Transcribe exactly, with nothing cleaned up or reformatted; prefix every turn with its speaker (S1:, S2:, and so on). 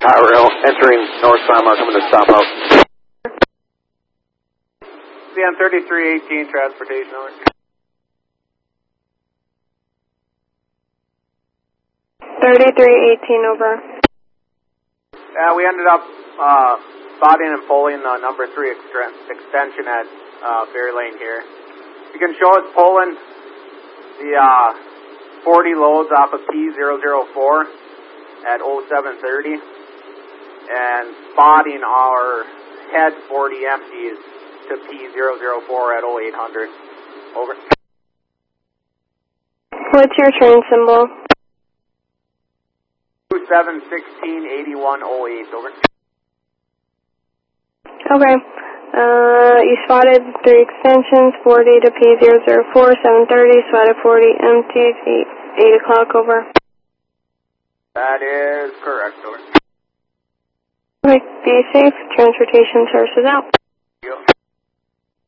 S1: Power rail entering North Sama, coming to stop out.
S2: C N thirty-three eighteen, transportation over.
S3: thirty-three eighteen, over.
S2: Yeah, we ended up uh, spotting and pulling uh, number three ext extension at uh, Fair Lane here. You can show us pulling the uh, forty loads off of P zero zero four at oh seven thirty and spotting our head forty empties to P zero zero four at oh eight hundred. Over.
S3: What's your train symbol?
S2: two seven one six eight one oh eight, over.
S3: Okay. Uh, you spotted three extensions, forty to P zero zero four, seven thirty, spotted forty empties, eight, eight o'clock, over.
S2: That is correct, over.
S3: Okay, be safe. Transportation services out.